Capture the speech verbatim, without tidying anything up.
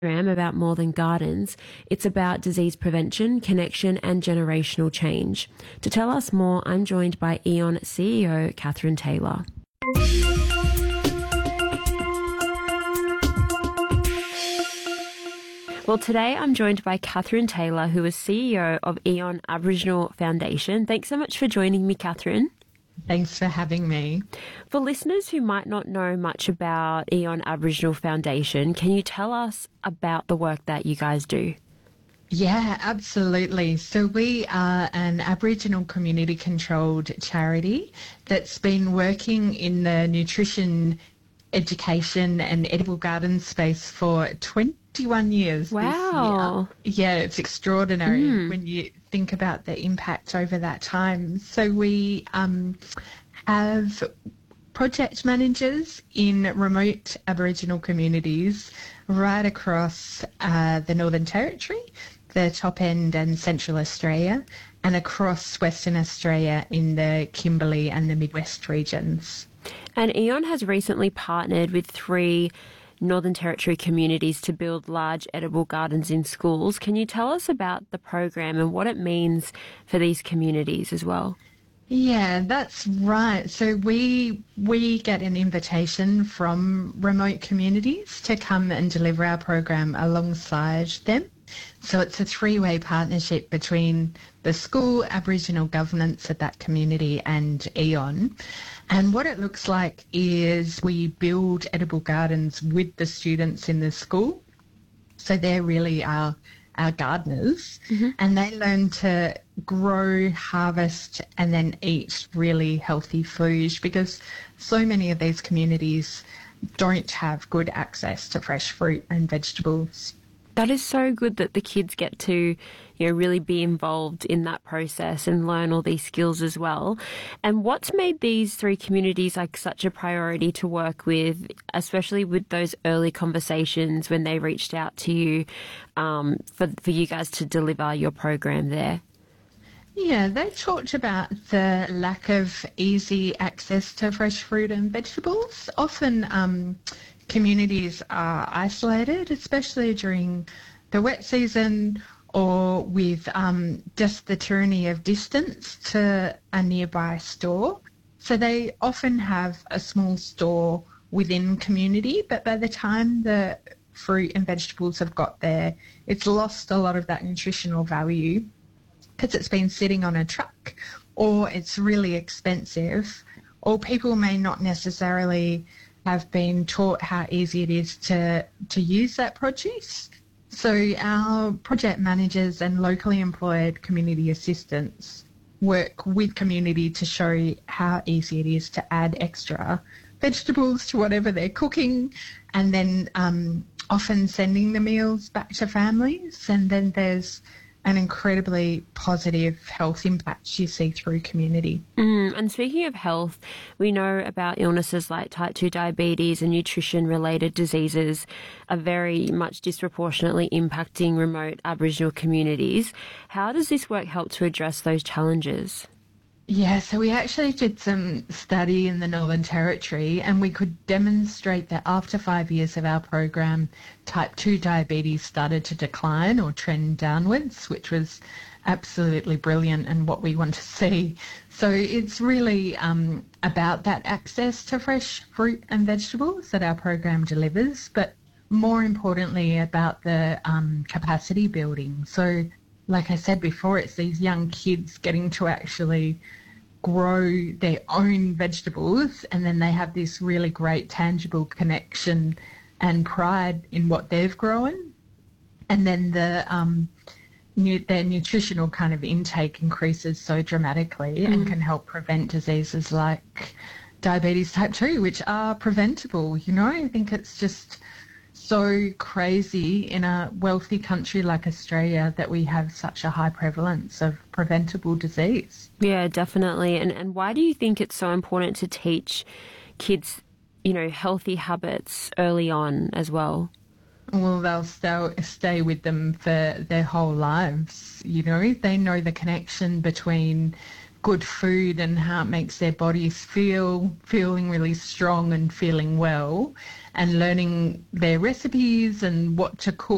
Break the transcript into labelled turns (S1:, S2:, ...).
S1: program about more than gardens. It's about disease prevention, connection, and generational change. To tell us more, I'm joined by Eon C E O Catherine Taylor. Well, today I'm joined by Catherine Taylor, who is C E O of Eon Aboriginal Foundation. Thanks so much for joining me, Catherine.
S2: Thanks for having me.
S1: For listeners who might not know much about Eon Aboriginal Foundation, can you tell us about the work that you guys do?
S2: Yeah, absolutely. So we are an Aboriginal community-controlled charity that's been working in the nutrition, education and edible garden space for twenty-one years.
S1: Wow.
S2: This year. Yeah, it's extraordinary
S1: Mm.
S2: when you think about the impact over that time. So we um, have project managers in remote Aboriginal communities right across uh, the Northern Territory, the top end and Central Australia, and across Western Australia in the Kimberley and the Midwest regions.
S1: And Eon has recently partnered with three Northern Territory communities to build large edible gardens in schools. Can you tell us about the program and what it means for these communities as well?
S2: Yeah, that's right. So we we get an invitation from remote communities to come and deliver our program alongside them. So it's a three-way partnership between the school, Aboriginal governance of that community and Eon. And what it looks like is we build edible gardens with the students in the school. So they're really our our gardeners, mm-hmm. and they learn to grow, harvest, and then eat really healthy food, because so many of these communities don't have good access to fresh fruit and vegetables.
S1: That is so good that the kids get to, you know, really be involved in that process and learn all these skills as well. And what's made these three communities like such a priority to work with, especially with those early conversations when they reached out to you um, for, for you guys to deliver your program there?
S2: Yeah, they talked about the lack of easy access to fresh fruit and vegetables. Often um, communities are isolated, especially during the wet season or with um, just the tyranny of distance to a nearby store. So they often have a small store within community, but by the time the fruit and vegetables have got there, it's lost a lot of that nutritional value because it's been sitting on a truck, or it's really expensive, or people may not necessarily have been taught how easy it is to, to use that produce. So our project managers and locally employed community assistants work with community to show how easy it is to add extra vegetables to whatever they're cooking, and then um, often sending the meals back to families. And then there's an incredibly positive health impact you see through community.
S1: Mm, and speaking of health, we know about illnesses like type two diabetes and nutrition-related diseases are very much disproportionately impacting remote Aboriginal communities. How does this work help to address those challenges?
S2: Yeah, so we actually did some study in the Northern Territory, and we could demonstrate that after five years of our program, type two diabetes started to decline or trend downwards, which was absolutely brilliant and what we want to see. So it's really um, about that access to fresh fruit and vegetables that our program delivers, but more importantly about the um, capacity building. So like I said before, it's these young kids getting to actually grow their own vegetables, and then they have this really great tangible connection and pride in what they've grown. And then the um, nu- their nutritional kind of intake increases so dramatically mm. and can help prevent diseases like diabetes type two, which are preventable. You know, I think it's just so crazy in a wealthy country like Australia that we have such a high prevalence of preventable disease.
S1: Yeah, definitely. And and why do you think it's so important to teach kids, you know, healthy habits early on as well?
S2: Well, they'll stay, stay with them for their whole lives. You know, they know the connection between good food and how it makes their bodies feel, feeling really strong and feeling well, and learning their recipes and what to cook